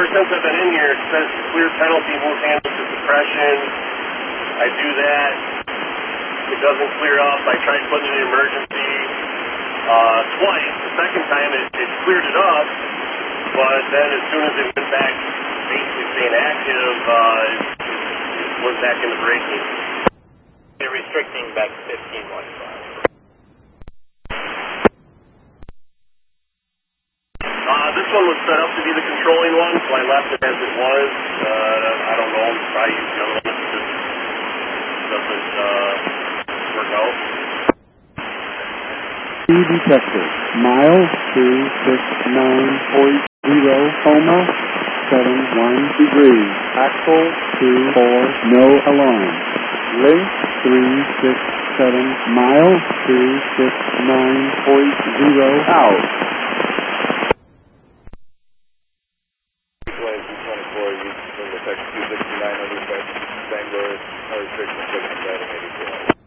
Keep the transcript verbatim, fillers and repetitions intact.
since I've been in here, it says clear penalty, move handle to suppression. I do that. It doesn't clear up. I tried putting it in emergency uh, twice. The second time it, it cleared it up, but then as soon as it went back basically staying active, uh, it was back into braking. You're restricting back to fifteen one five. Uh, this one was set up to be the controlling one, so I left it as it was. Uh, I don't know, I used the other one. It just doesn't uh, work out. Speed detector, mile two six nine point zero, Homa, seven one degrees, axle two four, no alarm. Link three six seven, mile two six nine point zero, out. twenty-four, you can look at two sixty-nine over Bangor, no restriction, seven eighty-four.